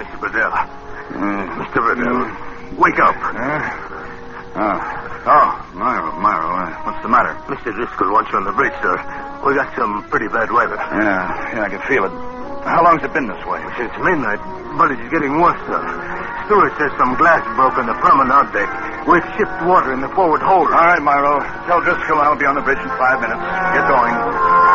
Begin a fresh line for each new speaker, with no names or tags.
Mr. Burdell. Mr. Burdell, wake up.
Myro, what's the matter?
Mr. Driscoll wants you on the bridge, sir. We got some pretty bad weather.
Yeah, I can feel it. How long's it been this way?
Since midnight, but it's getting worse, sir. Stewart says some glass broke on the promenade deck. We've shipped water in the forward hold.
All right, Myro. Tell Driscoll I'll be on the bridge in 5 minutes. Get going.